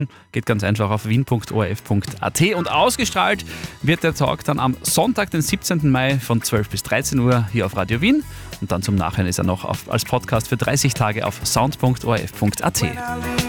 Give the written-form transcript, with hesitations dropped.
Geht ganz einfach auf wien.orf.at und ausgestrahlt wird der Talk dann am Sonntag, den 17. Mai von 12 bis 13 Uhr hier auf Radio Wien. Und dann zum Nachhören ist er noch als Podcast für 30 Tage auf sound.orf.at.